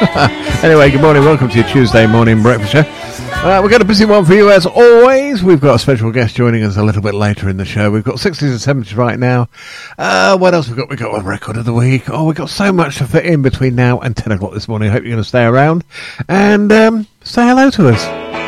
Anyway, good morning. Welcome to your Tuesday morning breakfast show. We've got a busy one for you as always. We've got a special guest joining us a little bit later in the show. We've got 60s and 70s right now. What else we've got? We've got a record of the week. Oh, we've got so much to fit in between now and 10 o'clock this morning. I hope you're going to stay around and say hello to us.